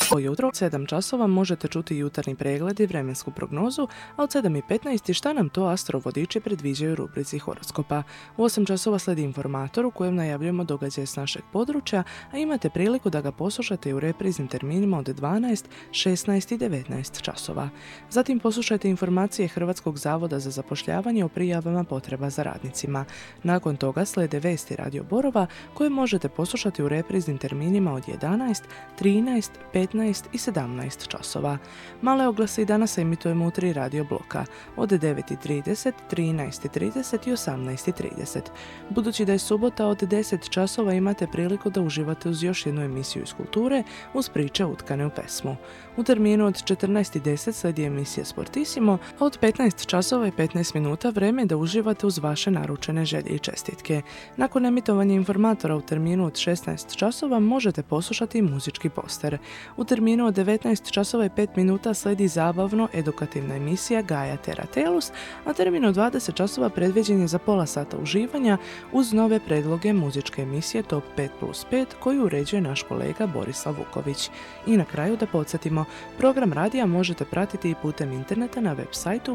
Ujutro od 7 časova možete čuti jutarnji pregled i vremensku prognozu, a od 7:15 šta nam to astrovodiči predviđaju u rubrici horoskopa. U 8 časova slijedi informator u kojem najavljujemo događaje s našeg područja, a imate priliku da ga poslušate i u repriznim terminima od 12, 16 i 19 časova. Zatim poslušajte informacije Hrvatskog zavoda za zapošljavanje o prijavama potreba za radnicima. Nakon toga slijede vesti Radio Borova koje možete poslušati u repriznim terminima od 11, 13, 15 i 17 časova. Male oglase i danas emitujemo u 3 radio bloka, od 9:30, 13:30 i 18:30. Budući da je subota, od 10 časova imate priliku da uživate uz još jednu emisiju iz kulture uz priče utkane u pesmu. U terminu od 14:10 slijedi emisija Sportissimo, a od 15 časova i 15 minuta vreme je da uživate uz vaše naručene želje i čestitke. Nakon emitovanja informatora u terminu od 16 časova možete poslušati muzički poster. U terminu od 19 časova i 5 minuta slijedi zabavno-edukativna emisija Gaia Terra Telus, a termin od 20 časova predviđen je za pola sata uživanja uz nove predloge muzičke emisije Top 5+5 koju uređuje naš kolega Borislav Vuković. I na kraju da podsjetimo, program radija možete pratiti i putem interneta na web sajtu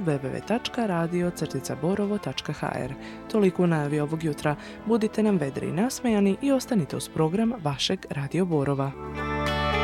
www.radio-borovo.hr. Toliko u najavi ovog jutra. Budite nam vedri i nasmejani i ostanite uz program vašeg Radio Borova.